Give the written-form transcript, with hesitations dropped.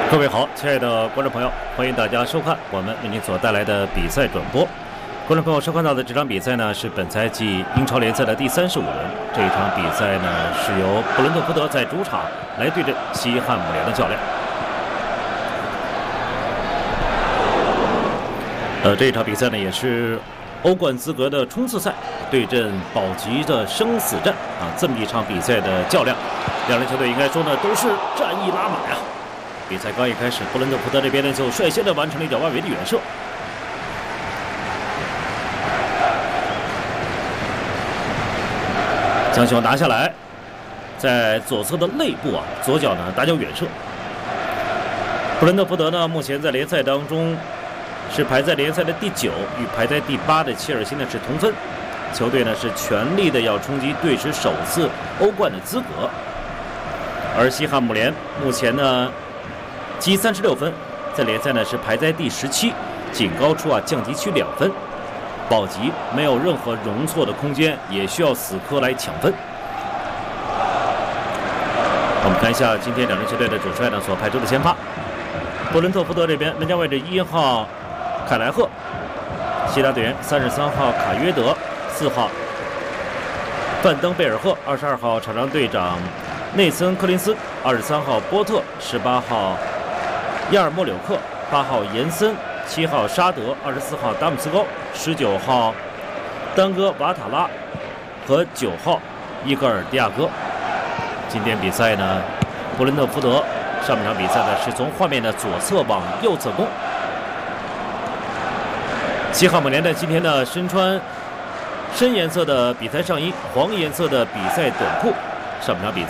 各位好，亲爱的观众朋友，欢迎大家收看我们为您所带来的比赛转播。观众朋友收看到的这场比赛呢，是本赛季英超联赛的第35轮。这一场比赛呢，是由布伦特福德在主场来对阵西汉姆联的较量。这一场比赛呢，也是欧冠资格的冲刺赛，对阵保级的生死战啊，这么一场比赛的较量，两支球队应该说呢，都是战意拉满啊。比赛刚一开始，布伦特福德这边呢就率先的完成了一脚外围的远射，将球拿下来，在左侧的肋部啊，左脚呢打脚远射。布伦特福德呢，目前在联赛当中是排在联赛的第9，与排在第8的切尔西呢是同分。球队呢是全力的要冲击队史首次欧冠的资格，而西汉姆联目前呢积36分，在联赛呢是排在第17，仅高出降级区2分，保级没有任何容错的空间，也需要死磕来抢分。我们看一下今天两支球队的主帅呢所派出的先发。布伦特福德这边门将位置1号凯莱赫，其他队员33号卡约德，4号范登贝尔赫，22号场上队长内森科林斯，23号波特，18号亚尔莫柳克，8号延森，7号沙德，24号达姆斯高，19号丹戈瓦塔拉和9号伊戈尔迪亚哥。今天比赛呢，布伦特福德上半场比赛呢是从画面的左侧往右侧攻。西汉姆联呢今天呢身穿深颜色的比赛上衣，黄颜色的比赛短裤。上半场比赛